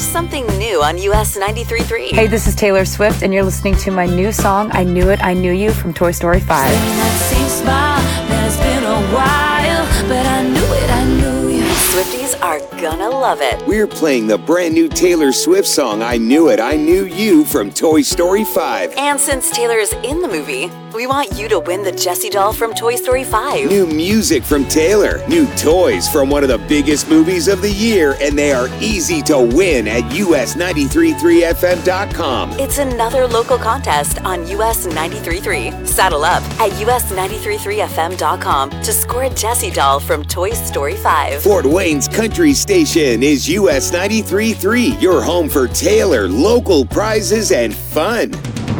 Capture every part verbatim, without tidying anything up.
Here's something new on U S ninety-three point three. Hey, this is Taylor Swift, and you're listening to my new song, I Knew It, I Knew You, from Toy Story five. That same smile, man, it's been a while, but I knew it, I knew you. Swifties are gonna love it. We're playing the brand new Taylor Swift song, I Knew It, I Knew You, from Toy Story five. And since Taylor is in the movie, we want you to win the Jessie doll from Toy Story five. New music from Taylor, new toys from one of the biggest movies of the year, and they are easy to win at U S nine three three F M dot com. It's another local contest on U S ninety-three point three. Saddle up at U S nine three three F M dot com to score a Jessie doll from Toy Story five. Fort Wayne's Country Station is U S ninety-three point three, your home for Taylor, local prizes, and fun.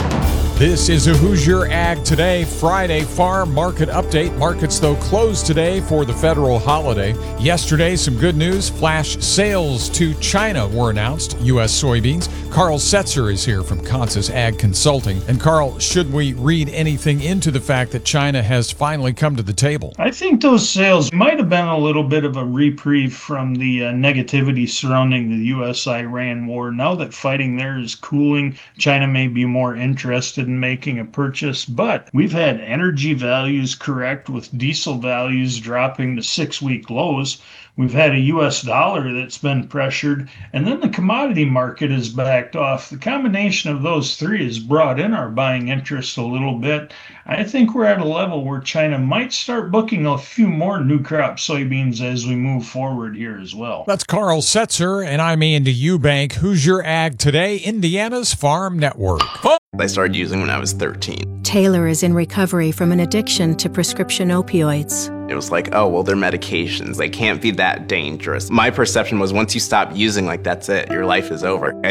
This is a Hoosier Ag Today Friday farm market update. Markets, though, closed today for the federal holiday. Yesterday, some good news. Flash sales to China were announced. U S soybeans. Carl Setzer is here from Consus Ag Consulting. And Carl, should we read anything into the fact that China has finally come to the table? I think those sales might have been a little bit of a reprieve from the uh, negativity surrounding the U S Iran war. Now that fighting there is cooling, China may be more interested in making a purchase, but we've had energy values correct with diesel values dropping to six-week lows. We've had a U S dollar that's been pressured, and then the commodity market has backed off. The combination of those three has brought in our buying interest a little bit. I think we're at a level where China might start booking a few more new crop soybeans as we move forward here as well. That's Carl Setzer, and I'm Andy Eubank. Hoosier Ag Today, Indiana's Farm Network. I started using when I was thirteen. Taylor is in recovery from an addiction to prescription opioids. It was like, oh, well, they're medications. They can't be that dangerous. My perception was once you stop using, like, that's it. Your life is over.